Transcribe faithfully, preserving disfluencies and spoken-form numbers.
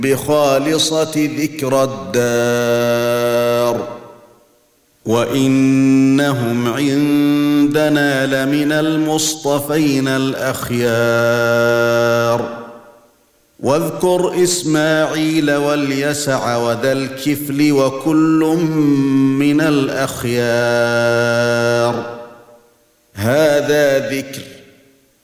بخالصة ذكرى الدار وإنهم عندنا لمن المصطفين الأخيار واذكر إسماعيل واليسع وذا الكفل وكل من الأخيار هذا ذكر